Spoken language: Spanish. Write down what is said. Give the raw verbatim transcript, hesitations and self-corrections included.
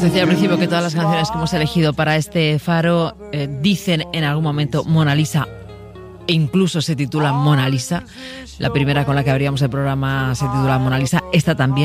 decía al principio que todas las canciones que hemos elegido para este faro eh, dicen en algún momento Mona Lisa, e incluso se titula Mona Lisa. La primera con la que abríamos el programa se titula Mona Lisa, esta también.